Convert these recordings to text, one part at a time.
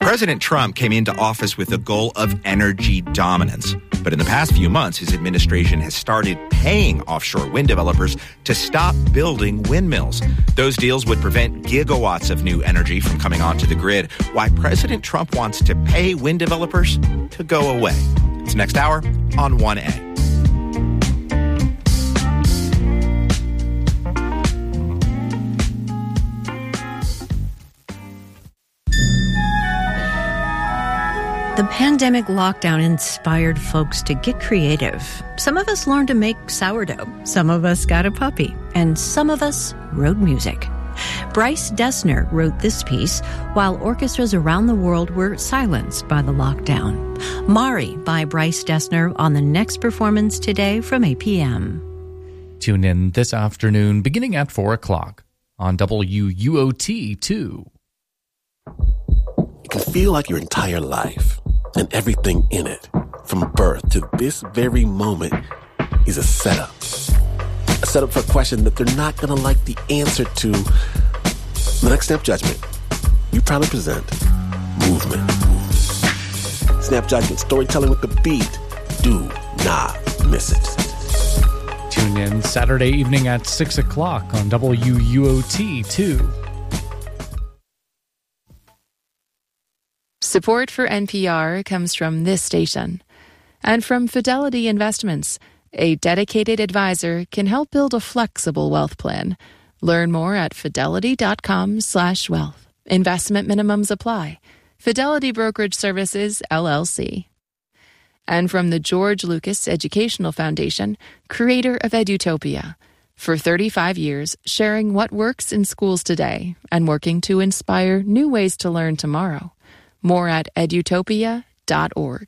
President Trump came into office with the goal of energy dominance. But in the past few months, his administration has started paying offshore wind developers to stop building windmills. Those deals would prevent gigawatts of new energy from coming onto the grid. Why President Trump wants to pay wind developers to go away. It's next hour on 1A. The pandemic lockdown inspired folks to get creative. Some of us learned to make sourdough. Some of us got a puppy. And some of us wrote music. Bryce Dessner wrote this piece while orchestras around the world were silenced by the lockdown. Mari by Bryce Dessner on the next performance today from 8 p.m. Tune in this afternoon beginning at 4 o'clock on WUOT 2. It can feel like your entire life and everything in it, from birth to this very moment, is a setup. A setup for a question that they're not going to like the answer to. The Next Snap Judgment, we proudly present Movement. Snap Judgment, storytelling with the beat. Do not miss it. Tune in Saturday evening at 6 o'clock on WUOT 2. Support for NPR comes from this station and from Fidelity Investments. A dedicated advisor can help build a flexible wealth plan. Learn more at fidelity.com/wealth. Investment minimums apply. Fidelity Brokerage Services, LLC. And from the George Lucas Educational Foundation, creator of Edutopia. For 35 years, sharing what works in schools today and working to inspire new ways to learn tomorrow. More at edutopia.org.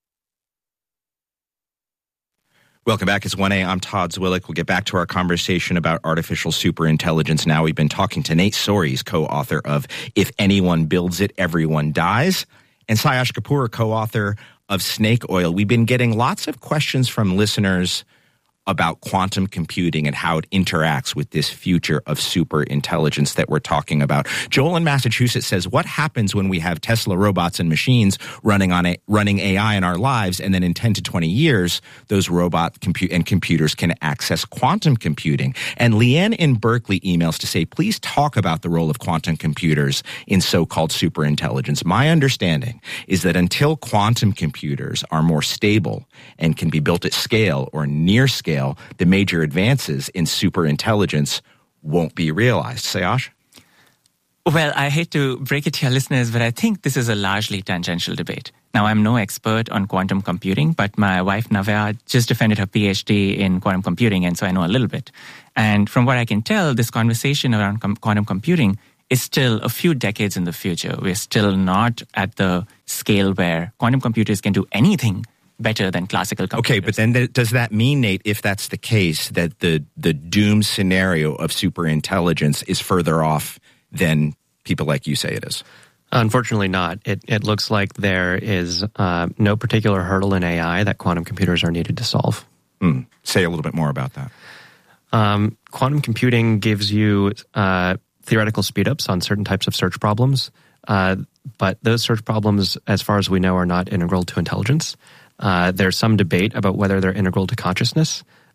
Welcome back. It's 1A. I'm Todd Zwillich. We'll get back to our conversation about artificial superintelligence now. We've been talking to Nate Soares, co-author of If Anyone Builds It, Everyone Dies, and Sayash Kapoor, co-author of Snake Oil. We've been getting lots of questions from listeners about quantum computing and how it interacts with this future of superintelligence that we're talking about. Joel in Massachusetts says, what happens when we have Tesla robots and machines running AI in our lives, and then in 10 to 20 years, those computers can access quantum computing? And Leanne in Berkeley emails to say, please talk about the role of quantum computers in so-called superintelligence. My understanding is that until quantum computers are more stable and can be built at scale or near scale, the major advances in superintelligence won't be realized. Sayash? Well, I hate to break it to your listeners, but I think this is a largely tangential debate. Now, I'm no expert on quantum computing, but my wife, Navya, just defended her PhD in quantum computing, and so I know a little bit. And from what I can tell, this conversation around quantum computing is still a few decades in the future. We're still not at the scale where quantum computers can do anything better than classical computers. Okay, but then does that mean, Nate, if that's the case, that the doom scenario of superintelligence is further off than people like you say it is? Unfortunately not. It looks like there is no particular hurdle in AI that quantum computers are needed to solve. Say a little bit more about that. Quantum computing gives you theoretical speedups on certain types of search problems, but those search problems, as far as we know, are not integral to intelligence. There's some debate about whether they're integral to consciousness,